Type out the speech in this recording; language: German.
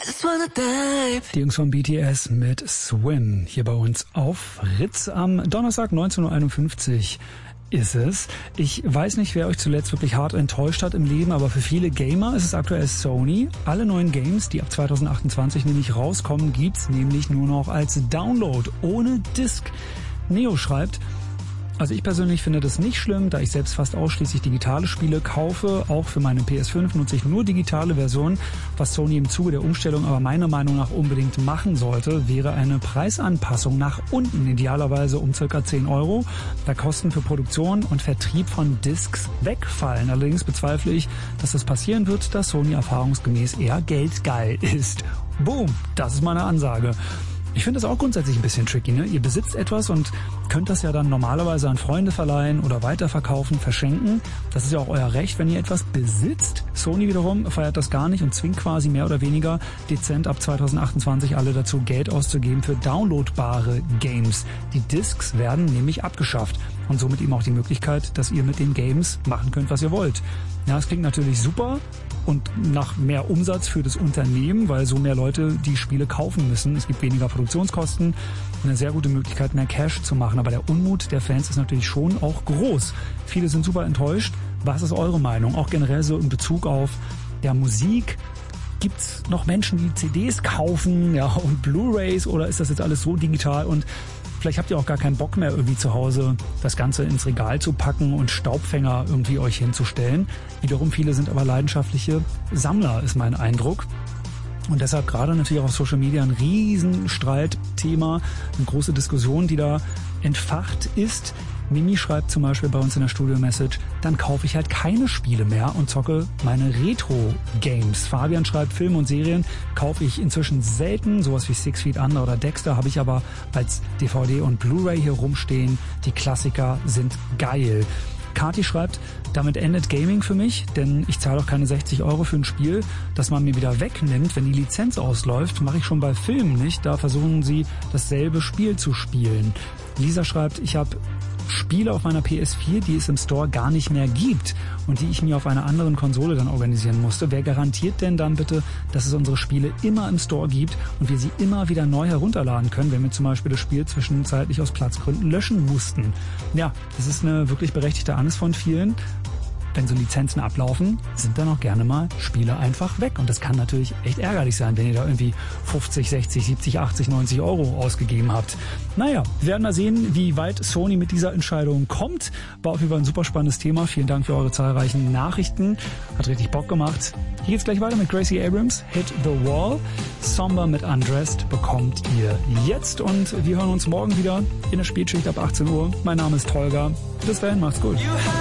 Die Jungs von BTS mit Swim hier bei uns auf Ritz am Donnerstag 19.51 Uhr. Ist es. Ich weiß nicht, wer euch zuletzt wirklich hart enttäuscht hat im Leben, aber für viele Gamer ist es aktuell Sony. Alle neuen Games, die ab 2028 nämlich rauskommen, gibt's nämlich nur noch als Download, ohne Disc. Neo schreibt: Also ich persönlich finde das nicht schlimm, da ich selbst fast ausschließlich digitale Spiele kaufe. Auch für meine PS5 nutze ich nur digitale Versionen. Was Sony im Zuge der Umstellung aber meiner Meinung nach unbedingt machen sollte, wäre eine Preisanpassung nach unten, idealerweise um ca. 10 Euro, da Kosten für Produktion und Vertrieb von Discs wegfallen. Allerdings bezweifle ich, dass das passieren wird, da Sony erfahrungsgemäß eher geldgeil ist. Boom, das ist meine Ansage. Ich finde das auch grundsätzlich ein bisschen tricky, ne? Ihr besitzt etwas und könnt das ja dann normalerweise an Freunde verleihen oder weiterverkaufen, verschenken. Das ist ja auch euer Recht, wenn ihr etwas besitzt. Sony wiederum feiert das gar nicht und zwingt quasi mehr oder weniger dezent ab 2028 alle dazu, Geld auszugeben für downloadbare Games. Die Discs werden nämlich abgeschafft und somit eben auch die Möglichkeit, dass ihr mit den Games machen könnt, was ihr wollt. Ja, das klingt natürlich super und nach mehr Umsatz für das Unternehmen, weil so mehr Leute die Spiele kaufen müssen. Es gibt weniger Produktionskosten, eine sehr gute Möglichkeit, mehr Cash zu machen. Aber der Unmut der Fans ist natürlich schon auch groß. Viele sind super enttäuscht. Was ist eure Meinung? Auch generell so in Bezug auf der Musik. Gibt's noch Menschen, die CDs kaufen, ja, und Blu-rays, oder ist das jetzt alles so digital? Und vielleicht habt ihr auch gar keinen Bock mehr, irgendwie zu Hause das Ganze ins Regal zu packen und Staubfänger irgendwie euch hinzustellen. Wiederum viele sind aber leidenschaftliche Sammler, ist mein Eindruck. Und deshalb gerade natürlich auch auf Social Media ein Riesenstreitthema, eine große Diskussion, die da entfacht ist. Mimi schreibt zum Beispiel bei uns in der Studio-Message: Dann kaufe ich halt keine Spiele mehr und zocke meine Retro-Games. Fabian schreibt: Filme und Serien kaufe ich inzwischen selten. Sowas wie 6 Feet Under oder Dexter habe ich aber als DVD und Blu-ray hier rumstehen. Die Klassiker sind geil. Kati schreibt: Damit endet Gaming für mich, denn ich zahle auch keine 60 Euro für ein Spiel, das man mir wieder wegnimmt, wenn die Lizenz ausläuft. Mache ich schon bei Filmen nicht, da versuchen sie dasselbe Spiel zu spielen. Lisa schreibt: Ich habe Spiele auf meiner PS4, die es im Store gar nicht mehr gibt und die ich mir auf einer anderen Konsole dann organisieren musste. Wer garantiert denn dann bitte, dass es unsere Spiele immer im Store gibt und wir sie immer wieder neu herunterladen können, wenn wir zum Beispiel das Spiel zwischenzeitlich aus Platzgründen löschen mussten? Ja, das ist eine wirklich berechtigte Angst von vielen. Wenn so Lizenzen ablaufen, sind dann auch gerne mal Spiele einfach weg. Und das kann natürlich echt ärgerlich sein, wenn ihr da irgendwie 50, 60, 70, 80, 90 Euro ausgegeben habt. Naja, wir werden mal sehen, wie weit Sony mit dieser Entscheidung kommt. War auf jeden Fall ein super spannendes Thema. Vielen Dank für eure zahlreichen Nachrichten. Hat richtig Bock gemacht. Hier geht's gleich weiter mit Gracie Abrams, Hit the Wall. Somber mit Undressed bekommt ihr jetzt. Und wir hören uns morgen wieder in der Spätschicht ab 18 Uhr. Mein Name ist Holger. Bis dahin, macht's gut.